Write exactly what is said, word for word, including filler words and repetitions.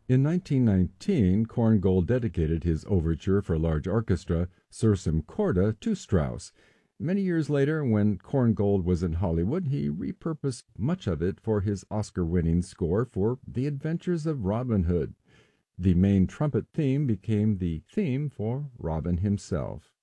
In nineteen nineteen, Korngold dedicated his overture for large orchestra, Sursum Corda, to Strauss. Many years later, when Korngold was in Hollywood, he repurposed much of it for his Oscar-winning score for The Adventures of Robin Hood. The main trumpet theme became the theme for Robin himself.